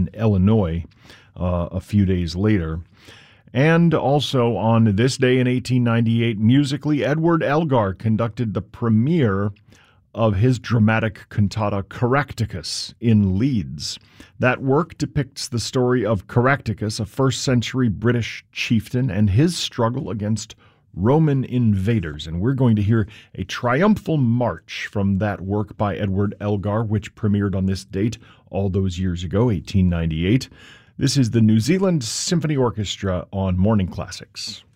in Illinois a few days later. And also on this day in 1898, musically, Edward Elgar conducted the premiere of his dramatic cantata Caractacus in Leeds. That work depicts the story of Caractacus, a first-century British chieftain, and his struggle against Roman invaders. And we're going to hear a triumphal march from that work by Edward Elgar, which premiered on this date all those years ago, 1898. This is the New Zealand Symphony Orchestra on Morning Classics.